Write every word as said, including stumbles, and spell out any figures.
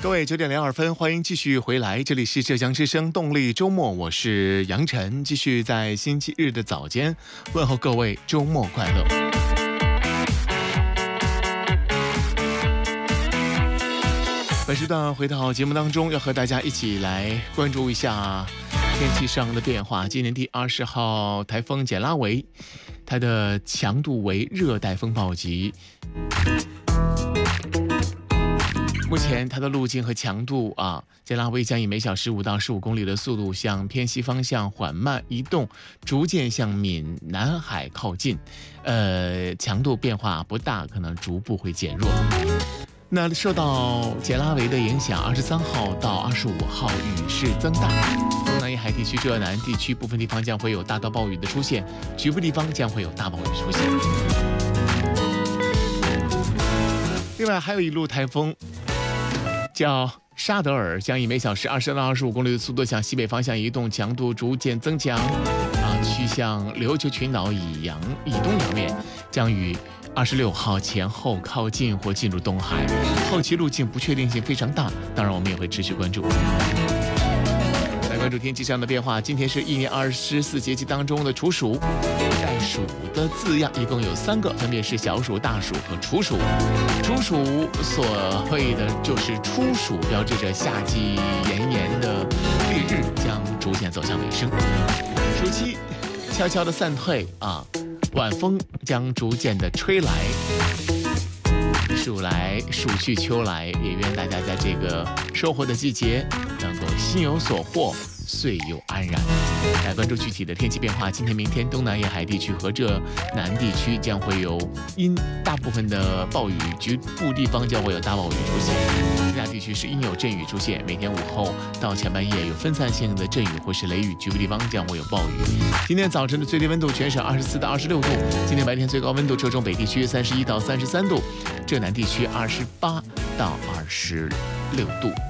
各位九点零二分，欢迎继续回来，这里是浙江之声动力周末，我是杨晨，继续在星期日的早间问候各位周末快乐。本时段回到节目当中，要和大家一起来关注一下天气上的变化。今年第二十号台风简拉维，它的强度为热带风暴级。目前它的路径和强度啊，简拉维将以每小时五到十五公里的速度向偏西方向缓慢移动，逐渐向闽南海靠近。呃，强度变化不大，可能逐步会减弱。那受到简拉维的影响，二十三号到二十五号雨势增大，东南沿海地区、浙南地区部分地方将会有大到暴雨的出现，局部地方将会有大暴雨出现。另外还有一路台风叫沙德尔，将以每小时二十到二十五公里的速度向西北方向移动，强度逐渐增强，啊，趋向琉球群岛以洋以东洋面，将于二十六号前后靠近或进入东海，后期路径不确定性非常大，当然我们也会持续关注。来关注天气上的变化，今天是一年二十四节气当中的处暑，带暑的字样一共有三个，分别是小暑、大暑和处暑。处暑所谓的就是初暑，标志着夏季炎炎的烈日将逐渐走向尾声，暑气悄悄的散退啊。晚风将逐渐的吹来，暑来暑去秋来，也愿大家在这个收获的季节能够心有所获，岁有安然。来关注具体的天气变化，今天、明天东南沿海地区和浙南地区将会有阴大部分的暴雨，局部地方将会有大暴雨出现。其他地区是阴有阵雨出现，每天午后到前半夜有分散性的阵雨或是雷雨，局部地方将会有暴雨。今天早晨的最低温度全省二十四到二十六度，今天白天最高温度浙中北地区三十一到三十三度，浙南地区二十八到二十六度。